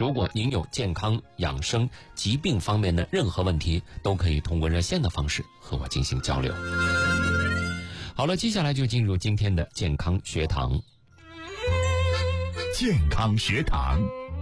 如果您有健康、养生、疾病方面的任何问题，都可以通过热线的方式和我进行交流。好了，接下来就进入今天的健康学堂。 健康学堂。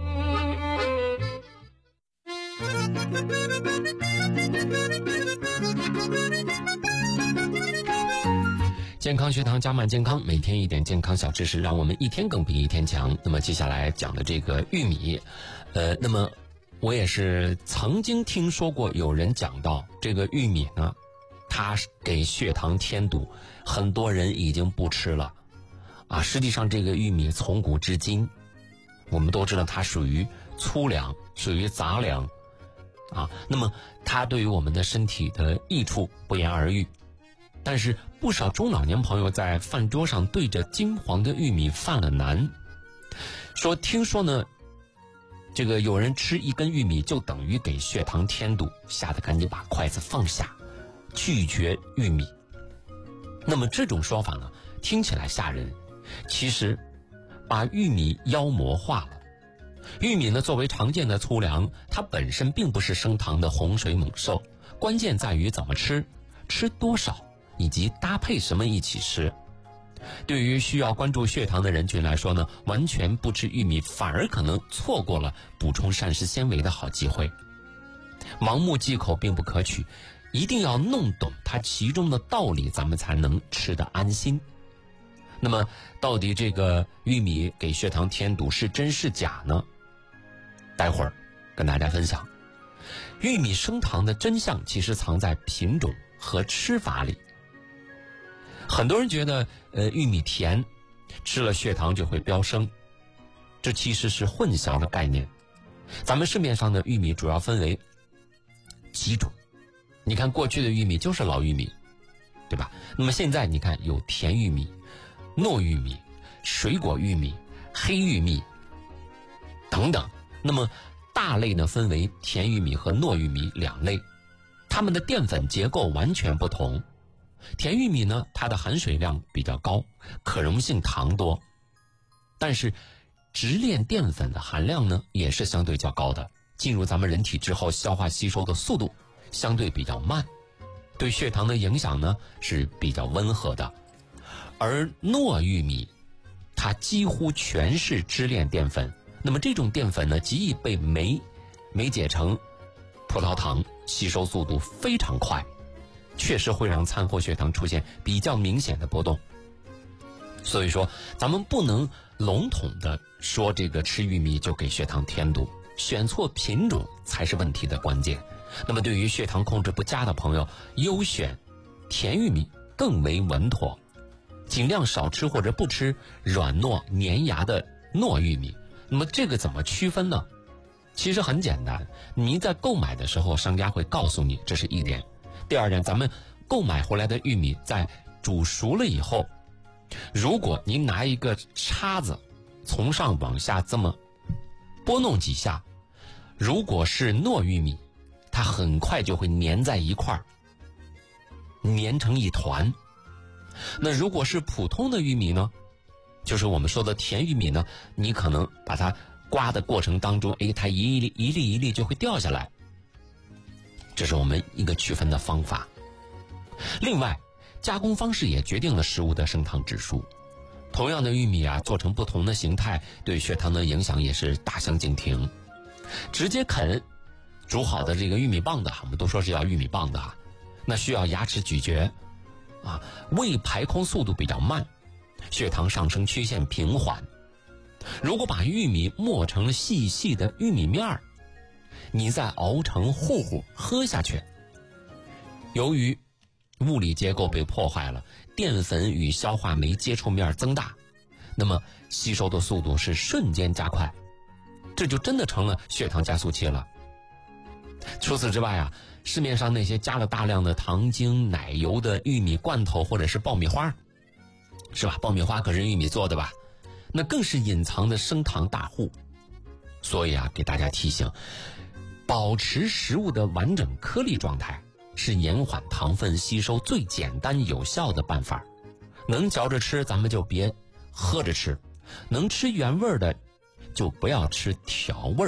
健康学堂加满健康，每天一点健康小知识，让我们一天更比一天强。那么接下来讲的这个玉米，那么我也是曾经听说过有人讲到这个玉米呢，它给血糖添堵，很多人已经不吃了啊。实际上这个玉米从古至今，我们都知道它属于粗粮，属于杂粮啊。那么它对于我们的身体的益处不言而喻。但是不少中老年朋友在饭桌上对着金黄的玉米犯了难，听说呢，这个有人吃一根玉米就等于给血糖添堵，吓得赶紧把筷子放下，拒绝玉米。那么这种说法呢，听起来吓人，其实把玉米妖魔化了。玉米呢，作为常见的粗粮，它本身并不是升糖的洪水猛兽，关键在于怎么吃，吃多少，以及搭配什么一起吃。对于需要关注血糖的人群来说呢，完全不吃玉米反而可能错过了补充膳食纤维的好机会。盲目忌口并不可取，一定要弄懂它其中的道理，咱们才能吃得安心。那么到底这个玉米给血糖添堵是真是假呢？待会儿跟大家分享。玉米升糖的真相其实藏在品种和吃法里。很多人觉得玉米甜，吃了血糖就会飙升，这其实是混淆的概念。咱们市面上的玉米主要分为几种，你看过去的玉米就是老玉米，对吧？那么现在你看有甜玉米、糯玉米、水果玉米、黑玉米等等。那么大类呢分为甜玉米和糯玉米两类，它们的淀粉结构完全不同。甜玉米呢，它的含水量比较高，可溶性糖多，但是直链淀粉的含量呢也是相对较高的，进入咱们人体之后消化吸收的速度相对比较慢，对血糖的影响呢是比较温和的。而糯玉米它几乎全是支链淀粉，那么这种淀粉呢极易被酶解成葡萄糖，吸收速度非常快，确实会让餐后血糖出现比较明显的波动。所以说咱们不能笼统的说这个吃玉米就给血糖添堵，选错品种才是问题的关键。那么对于血糖控制不佳的朋友，优选甜玉米更为稳妥，尽量少吃或者不吃软糯粘牙的糯玉米。那么这个怎么区分呢？其实很简单，您在购买的时候商家会告诉你，这是一点。第二点，咱们购买回来的玉米在煮熟了以后，如果您拿一个叉子从上往下这么拨弄几下，如果是糯玉米，它很快就会粘在一块儿，粘成一团。那如果是普通的玉米呢，就是我们说的甜玉米呢，你可能把它刮的过程当中，它一粒一粒就会掉下来。这是我们一个区分的方法。另外，加工方式也决定了食物的升糖指数。同样的玉米啊，做成不同的形态，对血糖的影响也是大相径庭。直接啃煮好的这个玉米棒子，我们都说是要玉米棒子那需要牙齿咀嚼胃排空速度比较慢，血糖上升曲线平缓。如果把玉米磨成了细细的玉米面儿，你再熬成糊糊喝下去，由于物理结构被破坏了，淀粉与消化酶接触面增大，那么吸收的速度是瞬间加快，这就真的成了血糖加速器了。除此之外市面上那些加了大量的糖精奶油的玉米罐头或者是爆米花，是吧？爆米花可是玉米做的吧？那更是隐藏的升糖大户。所以给大家提醒，保持食物的完整颗粒状态是延缓糖分吸收最简单有效的办法。能嚼着吃咱们就别喝着吃，能吃原味的就不要吃调味